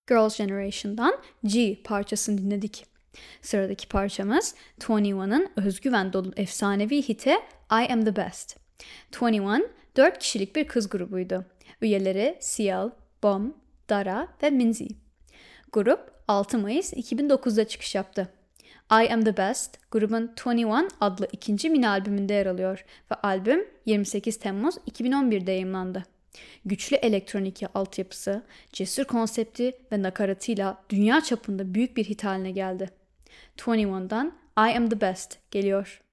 Girls' Generation'dan G parçasını dinledik. Sıradaki parçamız 21'ın özgüven dolu efsanevi hiti I Am The Best. 21, 4 kişilik bir kız grubuydu. Üyeleri CL, Bom, Dara ve Minzy. Grup 6 Mayıs 2009'da çıkış yaptı. I Am The Best, grubun 21 adlı ikinci mini albümünde yer alıyor ve albüm 28 Temmuz 2011'de yayımlandı. Güçlü elektronik altyapısı, cesur konsepti ve nakaratıyla dünya çapında büyük bir hit haline geldi. 21'dan I Am The Best geliyor.